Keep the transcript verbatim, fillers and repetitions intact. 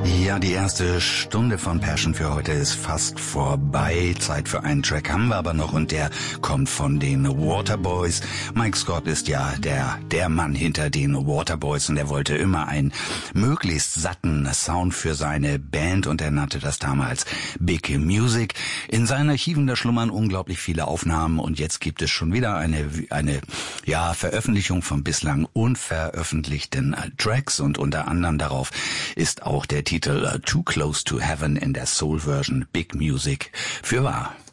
Ja, die erste Stunde von Passion für heute ist fast vorbei. Zeit für einen Track haben wir aber noch und der kommt von den Waterboys. Mike Scott ist ja der der Mann hinter den Waterboys und er wollte immer einen möglichst satten Sound für seine Band und er nannte das damals Big Music. In seinen Archiven da schlummern unglaublich viele Aufnahmen und jetzt gibt es schon wieder eine eine ja Veröffentlichung von bislang unveröffentlichten Tracks und unter anderem darauf ist auch der Titel Too Close to Heaven in der Soul-Version Big Music für wahr.